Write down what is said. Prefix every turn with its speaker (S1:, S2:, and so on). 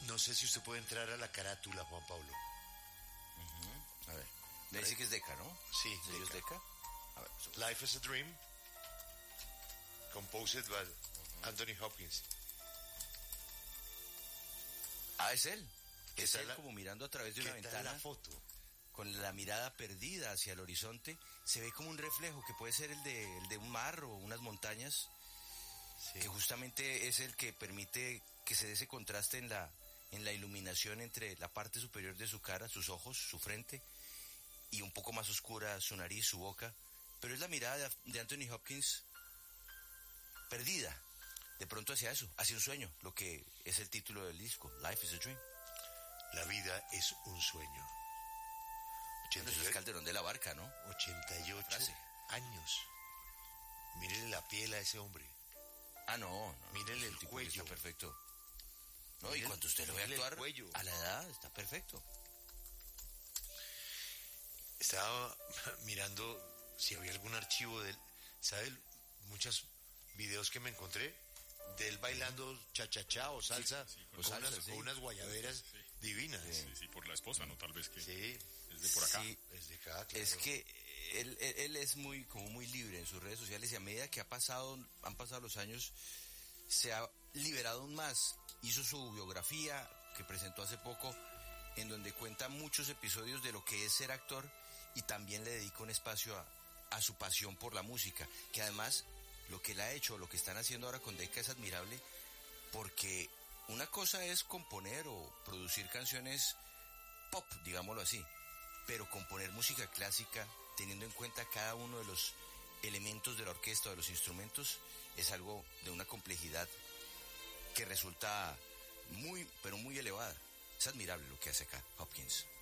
S1: No sé si usted puede entrar a la carátula, Juan Pablo.
S2: A ver. Me dice que es Decca, ¿no?
S1: Sí,
S2: ¿Sellos Decca? A ver.
S1: Life is a Dream, composed by Anthony Hopkins.
S2: Ah, es él. Es
S1: tal
S2: él como mirando a través de una
S1: ¿Qué tal
S2: ventana.
S1: la foto?
S2: Con la mirada perdida hacia el horizonte. Se ve como un reflejo que puede ser el de un mar o unas montañas.
S1: Sí.
S2: Que justamente es el que permite que se dé ese contraste en la iluminación entre la parte superior de su cara, sus ojos, su frente, y un poco más oscura su nariz, su boca. Pero es la mirada de Anthony Hopkins perdida, de pronto hacia eso, hacia un sueño, lo que es el título del disco, Life is a Dream.
S1: La vida es un sueño.
S2: Bueno, eso es Calderón de la Barca, ¿no?
S1: 88
S2: Frase.
S1: años. Mírele la piel a ese hombre.
S2: Ah, no.
S1: Mírele el
S2: tipo
S1: cuello.
S2: está perfecto. No,
S1: Mírele-
S2: y cuando usted lo ve
S1: mírele el
S2: actuar,
S1: cuello.
S2: a la edad, está perfecto.
S1: Estaba mirando si había algún archivo de él. ¿Sabe? Muchos videos que me encontré de él bailando cha-cha-cha o salsa,
S3: sí,
S1: con,
S2: salsa,
S1: unas,
S2: sí.
S1: con unas guayaberas divinas.
S3: Sí, por la esposa, ¿no? Tal vez que
S1: Sí,
S3: es de por acá.
S2: Sí,
S1: es de acá, claro.
S2: es que él es como muy libre en sus redes sociales y a medida que han pasado los años, se ha liberado aún más. Hizo su biografía que presentó hace poco, en donde cuenta muchos episodios de lo que es ser actor y también le dedica un espacio a su pasión por la música, que además lo que él ha hecho, lo que están haciendo ahora con Decca es admirable, porque una cosa es componer o producir canciones pop, digámoslo así, pero componer música clásica, teniendo en cuenta cada uno de los elementos de la orquesta o de los instrumentos, es algo de una complejidad que resulta muy, pero muy elevada. Es admirable lo que hace acá Hopkins.